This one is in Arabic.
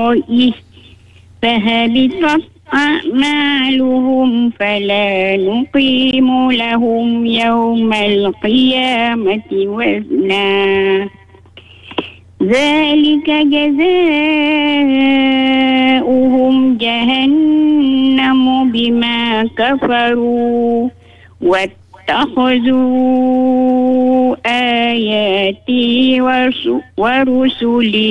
ورائه فهبطت أعمالهم فلا نقيم لهم يوم القيامة وزنا ذلك جزاؤهم جهنم بما كفروا واتخذوا آياتي ورسلي